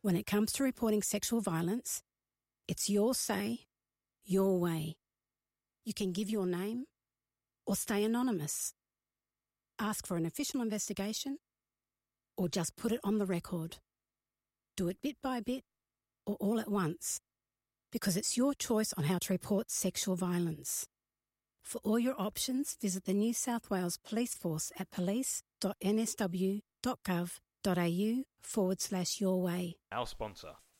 When it comes to reporting sexual violence, it's your say, your way. You can give your name or stay anonymous. Ask for an official investigation or just put it on the record. Do it bit by bit or all at once, because it's your choice on how to report sexual violence. For all your options, visit the New South Wales Police Force at police.nsw.gov.au/your way. Our sponsor.